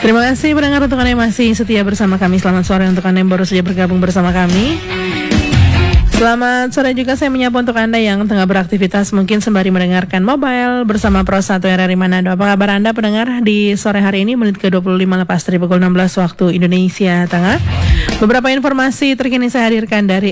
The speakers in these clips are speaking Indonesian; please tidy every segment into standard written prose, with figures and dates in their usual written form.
Terima kasih pendengar untuk Anda yang masih setia bersama kami. Selamat sore untuk Anda yang baru saja bergabung bersama kami. Selamat sore juga saya menyapa untuk Anda yang tengah beraktivitas mungkin sembari mendengarkan mobile bersama Pro 1 RRI Manado. Apa kabar Anda pendengar di sore hari ini menit ke-25 lepas dari pukul 16 waktu Indonesia Tengah. Beberapa informasi terkini saya hadirkan dari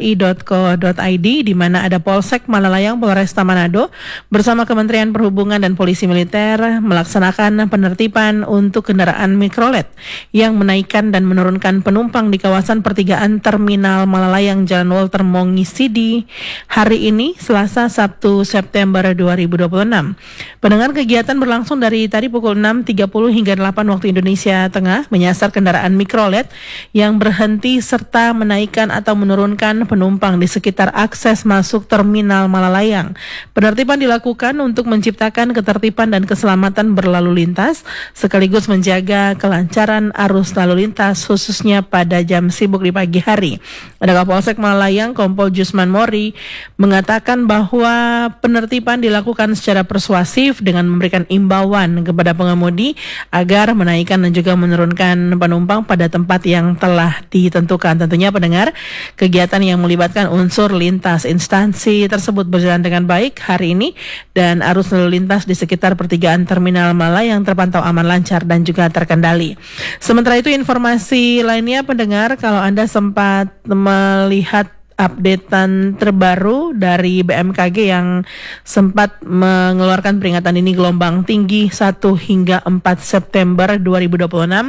rri.co.id di mana ada Polsek Malalayang Polresta Manado bersama Kementerian Perhubungan dan Polisi Militer melaksanakan penertiban untuk kendaraan mikrolet yang menaikkan dan menurunkan penumpang di kawasan pertigaan Terminal Malalayang Jalan Walter Mongisidi hari ini Selasa 1 September 2026. Pendengar, kegiatan berlangsung dari tadi pukul 6.30 hingga 8 waktu Indonesia Tengah menyasar kendaraan mikrolet yang berhenti serta menaikkan atau menurunkan penumpang di sekitar akses masuk Terminal Malalayang. Penertiban dilakukan untuk menciptakan ketertiban dan keselamatan berlalu lintas sekaligus menjaga kelancaran arus lalu lintas khususnya pada jam sibuk di pagi hari. Ada Kapolsek Malalayang Kompol Jusman Mori mengatakan bahwa penertiban dilakukan secara persuasif dengan memberikan imbauan kepada pengemudi agar menaikkan dan juga menurunkan penumpang pada tempat yang telah ditentukan. Tentunya pendengar, kegiatan yang melibatkan unsur lintas instansi tersebut berjalan dengan baik hari ini dan arus lalu lintas di sekitar pertigaan Terminal Malalayang terpantau aman, lancar dan juga terkendali. Sementara itu informasi lainnya pendengar, kalau Anda sempat melihat updatean terbaru dari BMKG yang sempat mengeluarkan peringatan ini gelombang tinggi 1 hingga 4 September 2026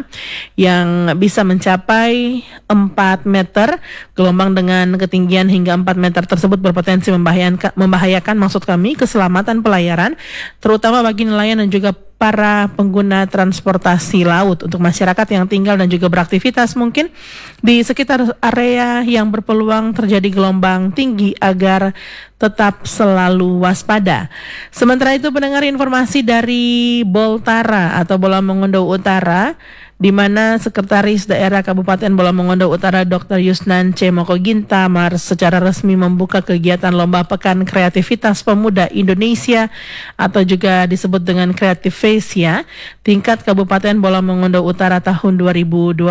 yang bisa mencapai 4 meter. Gelombang dengan ketinggian hingga 4 meter tersebut berpotensi membahayakan maksud kami keselamatan pelayaran terutama bagi nelayan dan juga para pengguna transportasi laut. Untuk masyarakat yang tinggal dan juga beraktivitas mungkin di sekitar area yang berpeluang terjadi gelombang tinggi agar tetap selalu waspada. Sementara itu pendengar, informasi dari Boltara atau Bola Mongondo Utara di mana Sekretaris Daerah Kabupaten Bola Mongondo Utara Dr. Yusnan C. Moko Gintamar secara resmi membuka kegiatan Lomba Pekan Kreativitas Pemuda Indonesia atau juga disebut dengan Kreativesia tingkat Kabupaten Bola Mongondo Utara tahun 2026.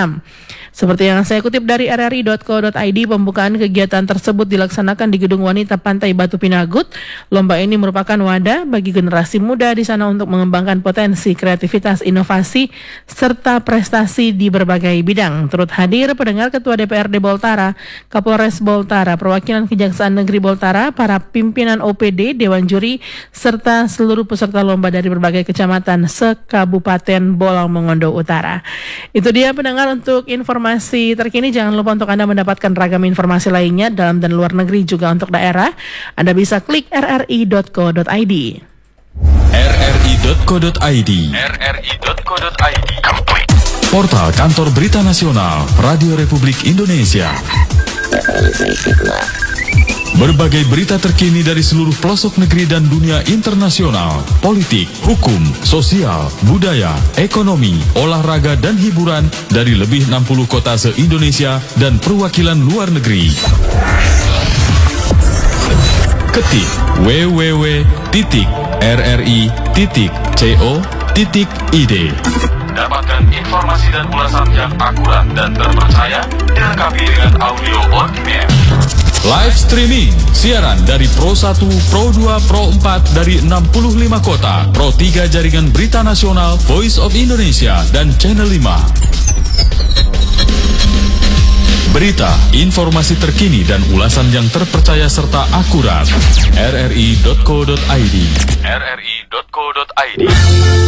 Seperti yang saya kutip dari rri.co.id, pembukaan kegiatan tersebut dilaksanakan di Gedung Wanita Pantai Batu Pinagut. Lomba ini merupakan wadah bagi generasi muda di sana untuk mengembangkan potensi kreativitas, inovasi, serta prestasi di berbagai bidang. Turut hadir pendengar Ketua DPRD Boltara, Kapolres Boltara, perwakilan Kejaksaan Negeri Boltara, para pimpinan OPD, Dewan Juri, serta seluruh peserta lomba dari berbagai kecamatan se-Kabupaten Bola Mongondo Utara. Itu dia pendengar untuk informasi terkini. Jangan lupa untuk Anda mendapatkan ragam informasi lainnya dalam dan luar negeri juga untuk daerah. Anda bisa klik rri.co.id. rri.co.id Portal Kantor Berita Nasional Radio Republik Indonesia. Berbagai berita terkini dari seluruh pelosok negeri dan dunia internasional, politik, hukum, sosial, budaya, ekonomi, olahraga dan hiburan dari lebih 60 kota se-Indonesia dan perwakilan luar negeri. Ketik www.rri.co.id. Dapatkan informasi dan ulasan yang akurat dan terpercaya, dilengkapi dengan audio on demand. Live streaming, siaran dari Pro 1, Pro 2, Pro 4 dari 65 kota, Pro 3 Jaringan Berita Nasional, Voice of Indonesia, dan Channel 5. Berita, informasi terkini dan ulasan yang terpercaya serta akurat. rri.co.id. rri.co.id.